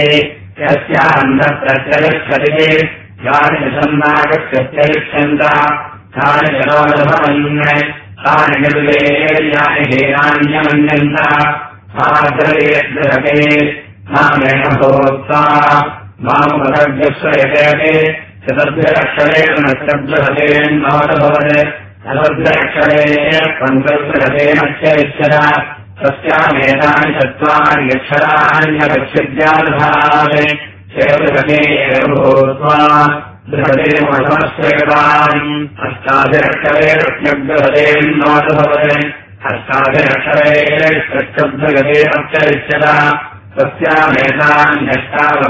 यस्यान्धप्रत्यगच्छति यानि निषन्नागच्छत्यरिष्यन्त तानि जनोदभवन् तानि निर्वेर्याणि हेनान्यमन्यन्त आद्रयेद्रहते नामेण भोक्ता मामुपदर्जस्वयते चतुर्भ्यक्षरेण नष्टभ्यहतेन्नोदभवत् चतुर्भ्यक्षरे पञ्चभ्यहतेनश्चरिष्यत तस्यामेतानि चत्वारि अक्षराण्यगच्छिद्यादधात् चेतुर्हते एव भूत्वा बृहते मठमश्चैताम् अष्टाभिरक्षरे प्रत्यग्रहतेन्नोदभवत् अष्टाभिरक्षरे षष्ठभ्यगते अक्षरिष्यत तस्यामेतान्यष्टावधात्